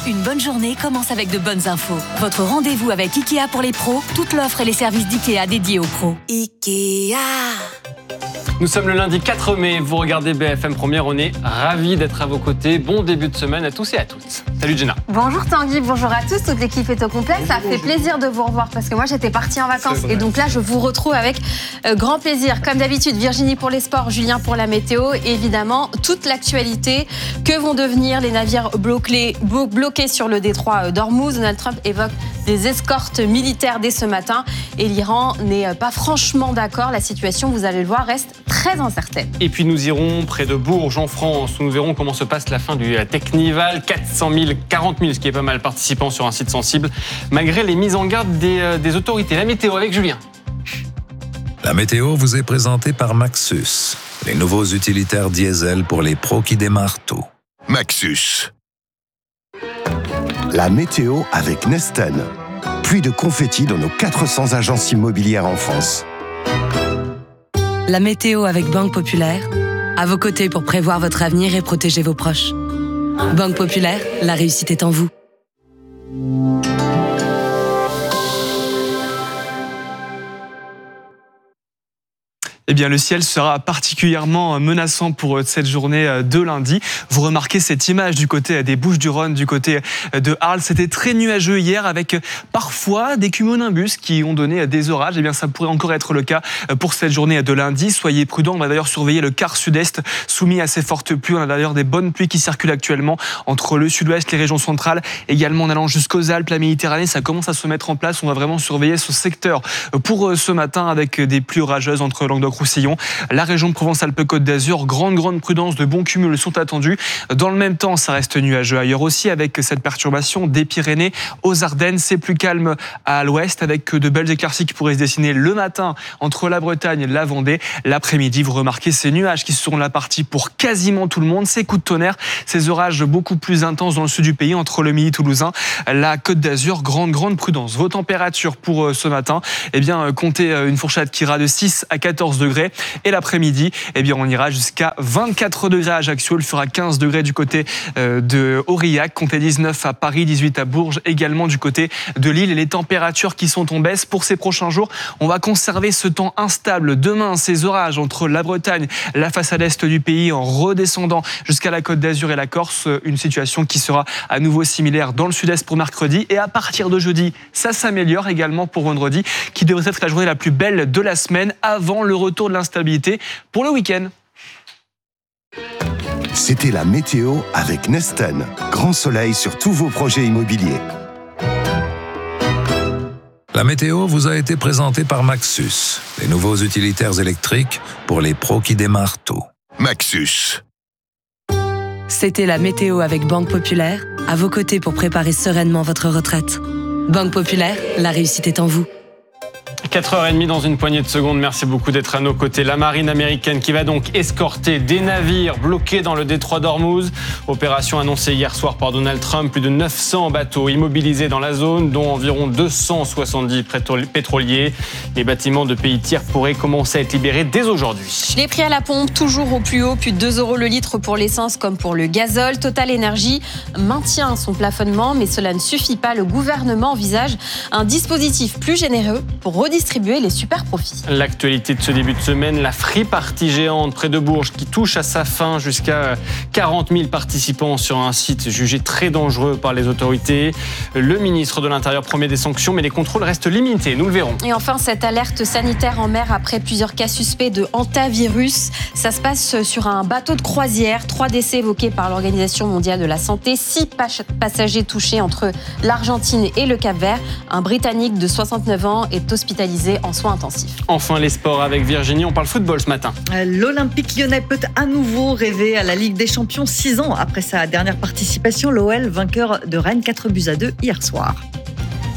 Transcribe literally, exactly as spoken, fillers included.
Une bonne journée commence avec de bonnes infos. Votre rendez-vous avec Ikea pour les pros, toute l'offre et les services d'Ikea dédiés aux pros. Ikea. Nous sommes le lundi quatre mai, vous regardez B F M Première, on est ravis d'être à vos côtés. Bon début de semaine à tous et à toutes. Salut Jenna. Bonjour Tanguy, bonjour à tous, toute l'équipe est au complet. Bonjour, ça bonjour. fait plaisir de vous revoir parce que moi j'étais partie en vacances et donc là je vous retrouve avec euh, grand plaisir. Comme d'habitude, Virginie pour les sports, Julien pour la météo et évidemment toute l'actualité. Que vont devenir les navires bloqués, bloqués sur le détroit d'Ormuz? Donald Trump évoque des escortes militaires dès ce matin et l'Iran n'est pas franchement d'accord. La situation, vous allez le voir, reste très incertaine. Et puis nous irons près de Bourges en France où nous verrons comment se passe la fin du Technival. quatre cent mille, quarante mille, ce qui est pas mal, participants sur un site sensible malgré les mises en garde des, euh, des autorités. La météo avec Julien. La météo vous est présentée par Maxus, les nouveaux utilitaires diesel pour les pros qui démarrent tôt. Maxus. La météo avec Nesten. Pluie de confettis dans nos quatre cents agences immobilières en France. La météo avec Banque Populaire, à vos côtés pour prévoir votre avenir et protéger vos proches. Banque Populaire, la réussite est en vous. Eh bien, le ciel sera particulièrement menaçant pour cette journée de lundi. Vous remarquez cette image du côté des Bouches-du-Rhône, du côté de Arles. C'était très nuageux hier avec parfois des cumulonimbus qui ont donné des orages. Eh bien, ça pourrait encore être le cas pour cette journée de lundi. Soyez prudents. On va d'ailleurs surveiller le quart sud-est soumis à ces fortes pluies. On a d'ailleurs des bonnes pluies qui circulent actuellement entre le sud-ouest, les régions centrales, également en allant jusqu'aux Alpes, la Méditerranée. Ça commence à se mettre en place. On va vraiment surveiller ce secteur pour ce matin avec des pluies orageuses entre Languedoc, Roussillon, la région de Provence-Alpes-Côte d'Azur. Grande, grande prudence, de bons cumuls sont attendus. Dans le même temps, ça reste nuageux ailleurs aussi avec cette perturbation des Pyrénées aux Ardennes. C'est plus calme à l'ouest avec de belles éclaircies qui pourraient se dessiner le matin entre la Bretagne et la Vendée. L'après-midi, vous remarquez ces nuages qui seront la partie pour quasiment tout le monde. Ces coups de tonnerre, ces orages beaucoup plus intenses dans le sud du pays entre le Midi toulousain, la Côte d'Azur. Grande, grande prudence. Vos températures pour ce matin, eh bien, comptez une fourchette qui ira de six à quatorze degrés. Et l'après-midi, eh bien, on ira jusqu'à vingt-quatre degrés à Ajaccio. Il fera quinze degrés du côté de Aurillac. Comptez dix-neuf à Paris, dix-huit à Bourges, également du côté de Lille. Et les températures qui sont en baisse pour ces prochains jours. On va conserver ce temps instable. Demain, ces orages entre la Bretagne, la façade est du pays, en redescendant jusqu'à la Côte d'Azur et la Corse. Une situation qui sera à nouveau similaire dans le sud-est pour mercredi. Et à partir de jeudi, ça s'améliore également pour vendredi, qui devrait être la journée la plus belle de la semaine avant le retour de l'instabilité pour le week-end. C'était la météo avec Nesten. Grand soleil sur tous vos projets immobiliers. La météo vous a été présentée par Maxus, les nouveaux utilitaires électriques pour les pros qui démarrent tôt. Maxus. C'était la météo avec Banque Populaire, à vos côtés pour préparer sereinement votre retraite. Banque Populaire, la réussite est en vous. quatre heures trente dans une poignée de secondes. Merci beaucoup d'être à nos côtés. La marine américaine qui va donc escorter des navires bloqués dans le détroit d'Ormuz. Opération annoncée hier soir par Donald Trump. Plus de neuf cents bateaux immobilisés dans la zone, dont environ deux cent soixante-dix pétroliers. Les bâtiments de pays tiers pourraient commencer à être libérés dès aujourd'hui. Les prix à la pompe, toujours au plus haut. Plus de deux euros le litre pour l'essence comme pour le gazole. Total Energy maintient son plafonnement, mais cela ne suffit pas. Le gouvernement envisage un dispositif plus généreux pour redistribuer les super profits. L'actualité de ce début de semaine, la free party géante près de Bourges qui touche à sa fin, jusqu'à quarante mille participants sur un site jugé très dangereux par les autorités. Le ministre de l'Intérieur promet des sanctions, mais les contrôles restent limités, nous le verrons. Et enfin, cette alerte sanitaire en mer après plusieurs cas suspects de hantavirus. Ça se passe sur un bateau de croisière. Trois décès évoqués par l'Organisation mondiale de la santé. Six passagers touchés entre l'Argentine et le Cap-Vert. Un Britannique de soixante-neuf ans est hospitalisé en soins intensifs. Enfin, les sports avec Virginie. On parle football ce matin. L'Olympique lyonnais peut à nouveau rêver à la Ligue des Champions six ans après sa dernière participation. L'O L vainqueur de Rennes quatre buts à deux hier soir.